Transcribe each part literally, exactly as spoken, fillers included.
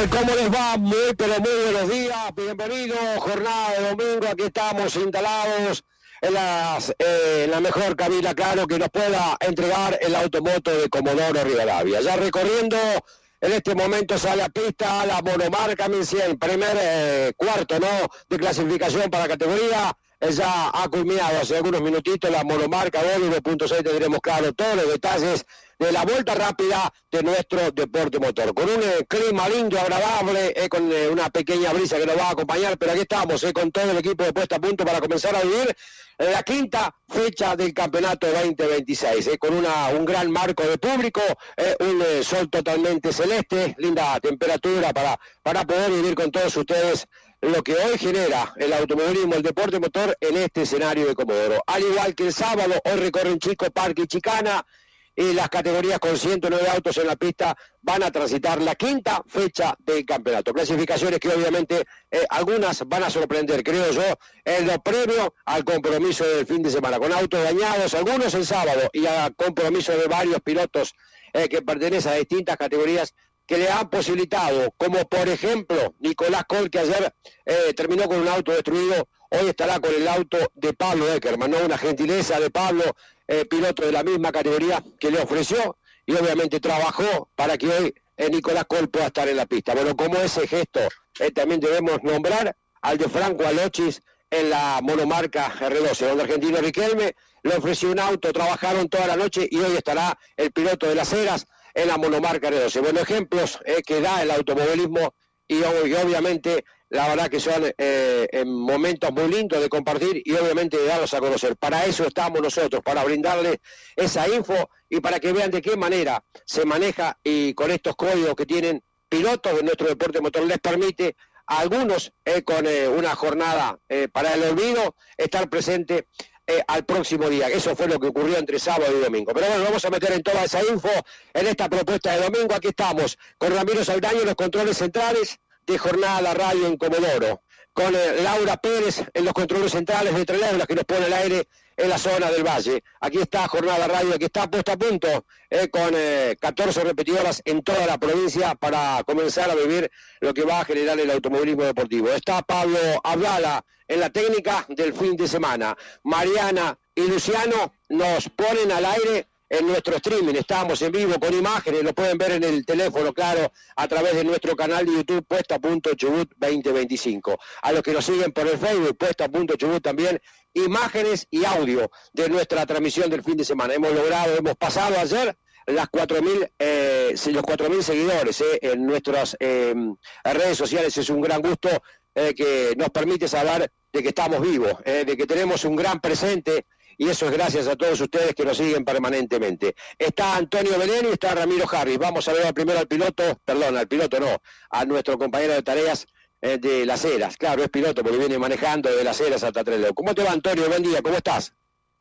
tal? ¿Cómo les va? Muy, pero muy buenos días. Bienvenidos, jornada de domingo. Aquí estamos instalados en, las, eh, en la mejor cabina, claro, que nos pueda entregar el automoto de Comodoro Rivadavia. Ya recorriendo, en este momento sale a pista la monomarca mil cien, primer eh, cuarto, ¿no?, de clasificación para categoría. Ya ha culminado hace algunos minutitos la monomarca uno punto seis. Tendremos claro todos los detalles de la vuelta rápida de nuestro deporte motor, con un eh, clima lindo, agradable, eh, con eh, una pequeña brisa que nos va a acompañar, pero aquí estamos eh, con todo el equipo de Puesta a Punto para comenzar a vivir la quinta fecha del campeonato veinte veintiséis, eh, con una, un gran marco de público, eh, un eh, sol totalmente celeste, linda temperatura para, para poder vivir con todos ustedes lo que hoy genera el automovilismo, el deporte motor en este escenario de Comodoro. Al igual que el sábado, hoy recorren Chico, Parque y Chicana, y las categorías con ciento nueve autos en la pista van a transitar la quinta fecha del campeonato. Clasificaciones que obviamente eh, algunas van a sorprender, creo yo, en lo previo al compromiso del fin de semana, con autos dañados, algunos el sábado, y a compromiso de varios pilotos eh, que pertenecen a distintas categorías que le han posibilitado, como por ejemplo Nicolás Col, que ayer eh, terminó con un auto destruido, hoy estará con el auto de Pablo Eckerman, ¿no? Una gentileza de Pablo, eh, piloto de la misma categoría, que le ofreció y obviamente trabajó para que hoy eh, Nicolás Col pueda estar en la pista. Bueno, como ese gesto, eh, también debemos nombrar al de Franco Alochis en la monomarca R doce, donde argentino Riquelme le ofreció un auto, trabajaron toda la noche y hoy estará el piloto de las Heras en la monomarca R doce. Bueno, ejemplos eh, que da el automovilismo y, y obviamente la verdad que son eh, en momentos muy lindos de compartir y obviamente de darlos a conocer. Para eso estamos nosotros, para brindarles esa info y para que vean de qué manera se maneja, y con estos códigos que tienen pilotos de nuestro deporte motor les permite a algunos eh, con eh, una jornada eh, para el olvido estar presente Eh, al próximo día. Eso fue lo que ocurrió entre sábado y domingo. Pero bueno, vamos a meter en toda esa info en esta propuesta de domingo. Aquí estamos con Ramiro Saldaño en los controles centrales de Jornada la Radio en Comodoro, con eh, Laura Pérez en los controles centrales de Trelew, que nos pone el aire en la zona del Valle. Aquí está Jornada Radio, aquí está Puesta a Punto, eh, con eh, catorce repetidoras en toda la provincia para comenzar a vivir lo que va a generar el automovilismo deportivo. Está Pablo Abdala en la técnica del fin de semana. Mariana y Luciano nos ponen al aire en nuestro streaming. Estamos en vivo con imágenes, lo pueden ver en el teléfono, claro, a través de nuestro canal de YouTube, Puesta a Punto Chubut veinte veinticinco. A los que nos siguen por el Facebook, Puesta a Punto Chubut también, imágenes y audio de nuestra transmisión del fin de semana. Hemos logrado, hemos pasado ayer las cuatro mil, eh, los cuatro mil seguidores eh, en nuestras eh, redes sociales. Es un gran gusto eh, que nos permite saber de que estamos vivos, eh, de que tenemos un gran presente, y eso es gracias a todos ustedes que nos siguen permanentemente. Está Antonio Belén y está Ramiro Harris. Vamos a ver primero al piloto, perdón, al piloto no, a nuestro compañero de tareas eh, de Las Heras. Claro, es piloto porque viene manejando de Las Heras hasta Trelew. ¿Cómo te va, Antonio? Buen día, ¿cómo estás?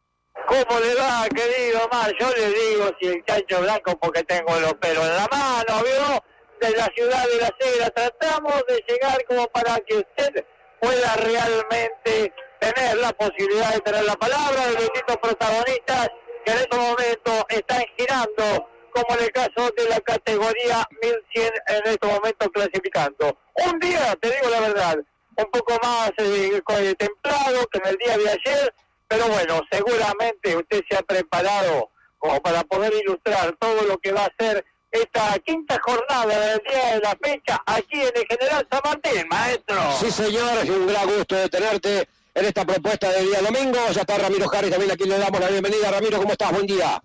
¿Cómo le va, querido Mar? Yo le digo si el chancho blanco porque tengo los pelos en la mano, ¿vio? De la ciudad de Las Heras tratamos de llegar como para que usted pueda realmente tener la posibilidad de tener la palabra de los distintos protagonistas que en estos momentos están girando, como en el caso de la categoría mil cien en estos momentos clasificando. Un día, te digo la verdad, un poco más eh, templado que en el día de ayer, pero bueno, seguramente usted se ha preparado como para poder ilustrar todo lo que va a ser esta quinta jornada del día de la fecha aquí en el General San Martín, maestro. Sí, señor, es un gran gusto de tenerte en esta propuesta de día domingo. Ya está Ramiro Harris, también aquí le damos la bienvenida. Ramiro, ¿cómo estás? Buen día.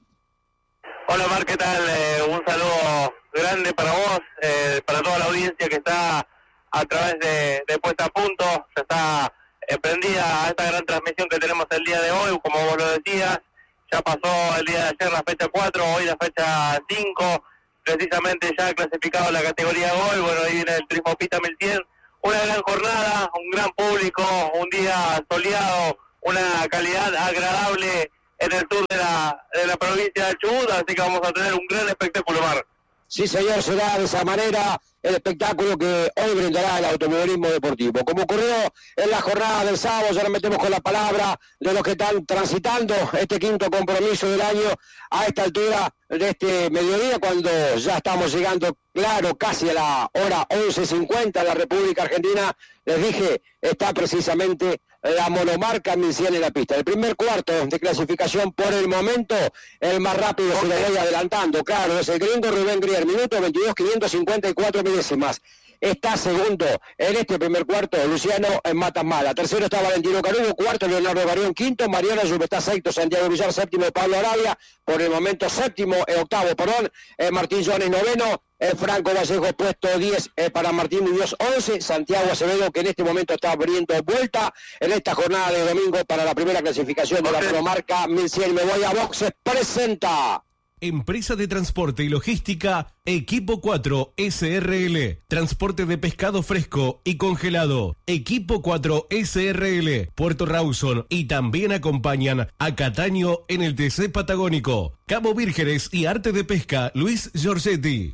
Hola, Mar, ¿qué tal? Eh, un saludo grande para vos, eh, para toda la audiencia que está a través de, de Puesta a Punto. Se está eh, prendida a esta gran transmisión que tenemos el día de hoy, como vos lo decías. Ya pasó el día de ayer la fecha cuatro, hoy la fecha cinco. Precisamente ya clasificado la categoría Gol. Bueno, ahí viene el Turismo Pista mil cien. Una gran jornada, un gran público, un día soleado, una calidad agradable en el sur de la, de la provincia de Chubut, así que vamos a tener un gran espectáculo, Mar. Sí, señor, será de esa manera el espectáculo que hoy brindará el automovilismo deportivo. Como ocurrió en la jornada del sábado, ya nos metemos con la palabra de los que están transitando este quinto compromiso del año a esta altura de este mediodía, cuando ya estamos llegando, claro, casi a la hora once cincuenta en la República Argentina. Les dije, está precisamente la monomarca mil cien en la pista. El primer cuarto de clasificación por el momento, el más rápido se lo voy adelantando. Claro, es el gringo Rubén Grier, minuto veintidós, quinientos cincuenta y cuatro milésimas. Está segundo en este primer cuarto Luciano en Matamala. Tercero está Valentino Carugo, cuarto Leonardo Barión, quinto Mariano Yubestá, sexto Santiago Villar, séptimo Pablo Arabia, por el momento séptimo, eh, octavo, perdón, eh, Martín Jones noveno, eh, Franco Vallejo puesto diez eh, para Martín Muñoz once, Santiago Acevedo que en este momento está abriendo vuelta en esta jornada de domingo para la primera clasificación de la monomarca mil cien. Me voy a boxes, presenta. Empresa de Transporte y Logística, Equipo cuatro S R L. Transporte de pescado fresco y congelado. Equipo cuatro S R L. Puerto Rawson. Y también acompañan a Cataño en el T C Patagónico. Cabo Vírgenes y Arte de Pesca, Luis Giorgetti.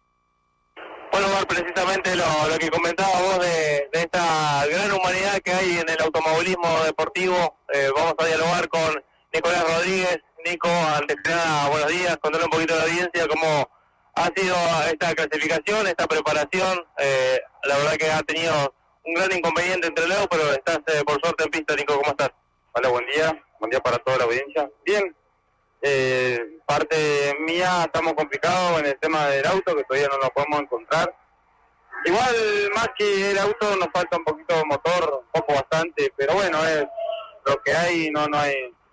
Bueno, Mar, precisamente lo, lo que comentabas vos de, de esta gran humanidad que hay en el automovilismo deportivo. Eh, vamos a dialogar con Nicolás Rodríguez. Nico, antes que nada, buenos días, contarle un poquito a la audiencia cómo ha sido esta clasificación, esta preparación. Eh, la verdad que ha tenido un gran inconveniente entre luego, pero estás eh, por suerte en pista. Nico, ¿cómo estás? Hola, buen día, buen día para toda la audiencia. Bien, eh, parte mía, estamos complicados en el tema del auto, que todavía no lo podemos encontrar. Igual, más que el auto, nos falta un poquito de motor, un poco bastante, pero bueno, es lo que hay, no, no hay...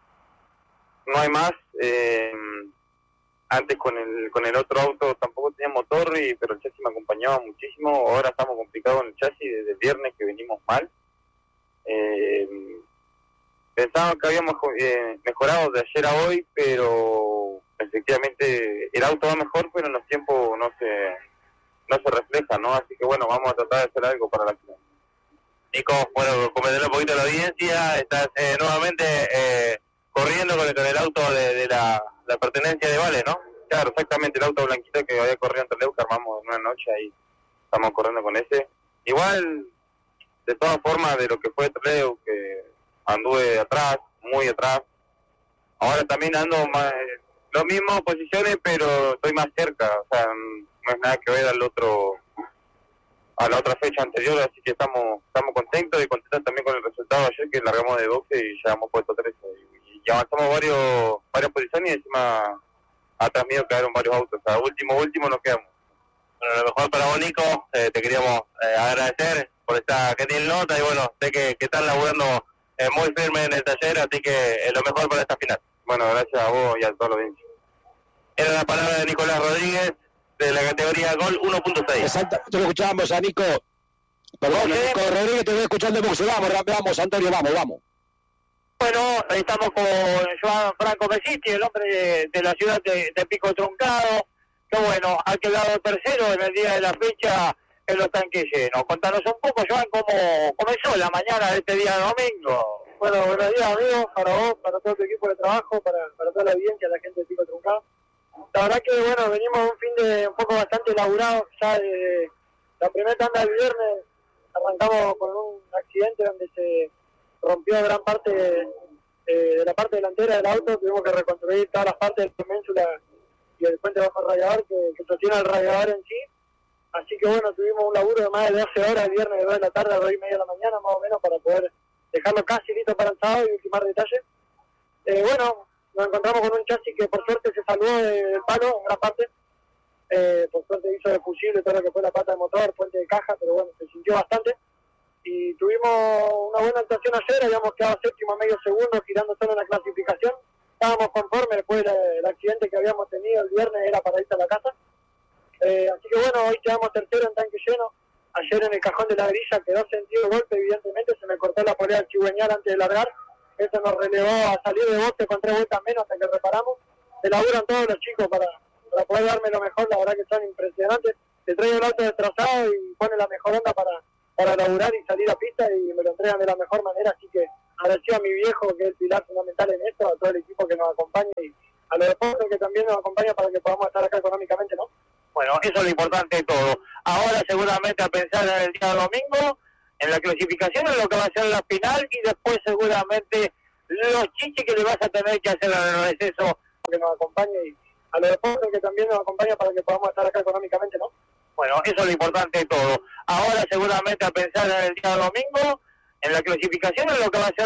No hay más. Eh, antes con el con el otro auto tampoco tenía motor, y pero el chasis me acompañaba muchísimo. Ahora estamos complicados en el chasis desde el viernes, que venimos mal. Eh, pensábamos que habíamos eh, mejorado de ayer a hoy, pero efectivamente el auto va mejor, pero en los tiempos no se no se refleja, ¿no? Así que bueno, vamos a tratar de hacer algo para la final. Nico, bueno, comentarle un poquito a la audiencia. Estás eh, nuevamente... Eh, corriendo con el, con el auto de, de la, la pertenencia de Vale, ¿no? Claro, exactamente, el auto blanquito que había corrido en Trelew, que armamos en una noche, ahí estamos corriendo con ese. Igual, de todas formas, de lo que fue Trelew, que anduve atrás, muy atrás. Ahora también ando más, lo mismo posiciones, pero estoy más cerca, o sea, no es nada que ver al otro, a la otra fecha anterior, así que estamos estamos contentos y contentos también con el resultado ayer, que largamos de doce y llegamos puesto trece. Y avanzamos varios, varias posiciones y encima atrás mío quedaron varios autos. O sea, último, último nos quedamos. Bueno, lo mejor para vos, Nico. Eh, te queríamos eh, agradecer por esta gentil nota y bueno, sé que, que están laburando eh, muy firme en el taller, así que eh, lo mejor para esta final. Bueno, gracias a vos y a todos los audiencia. Era la palabra de Nicolás Rodríguez de la categoría Gol uno punto seis. Exacto, te lo escuchamos a Nico. Perdón, ¿Sí? Nico Rodríguez, te voy escuchando en boxe. Vamos, vamos, Antonio, vamos, vamos. Bueno, estamos con Joan Franco Mesisti, el hombre de, de la ciudad de, de Pico Truncado, que bueno, ha quedado tercero en el día de la fecha en los tanques llenos. Contanos un poco, Joan, cómo comenzó la mañana de este día de domingo. Bueno, buenos días, amigos, para vos, para todo tu equipo de trabajo, para, para toda la audiencia, la gente de Pico Truncado. La verdad que, bueno, venimos de un fin de un poco bastante elaborado, ya de la primera tanda del viernes arrancamos con un accidente donde se rompió gran parte de, eh, de la parte delantera del auto. Tuvimos que reconstruir todas las partes de la pénsula y el puente bajo radiador que, que sostiene el radiador en sí. Así que bueno, tuvimos un laburo de más de doce horas el viernes de dos de la tarde a dos y media de la mañana más o menos para poder dejarlo casi listo para el sábado y ultimar detalles. Eh, bueno, nos encontramos con un chasis que por suerte se salvó del palo en gran parte. Eh, por suerte hizo de fusible todo lo que fue la pata de motor, puente de caja, pero bueno, se sintió bastante. Y tuvimos una buena actuación ayer, habíamos quedado séptimo a medio segundo, girando solo en la clasificación. Estábamos conformes después del accidente que habíamos tenido el viernes, era para irse a la casa. Eh, así que bueno, hoy quedamos tercero en tanque lleno. Ayer en el cajón de la grilla quedó sentido el golpe, evidentemente se me cortó la polea cigüeñal antes de largar. Eso nos relevó a salir de bote con tres vueltas menos hasta que reparamos. Se laburan todos los chicos para, para poder darme lo mejor, la verdad que son impresionantes. Te traigo el auto destrozado y pone la mejor onda para, para laburar y salir a pista y me lo entregan de la mejor manera, así que agradecido a mi viejo, que es el pilar fundamental en esto, a todo el equipo que nos acompaña y a los deportes que también nos acompaña para que podamos estar acá económicamente, ¿no? Bueno, eso es lo importante de todo. Ahora seguramente a pensar en el día domingo, en la clasificación, en lo que va a ser la final, y después seguramente los chiches que le vas a tener que hacer en el receso. Que nos acompañe y a los deportes que también nos acompaña para que podamos estar acá económicamente, ¿no? Bueno, eso es lo importante de todo. Ahora seguramente a pensar en el día domingo, en la clasificación, en lo que va a ser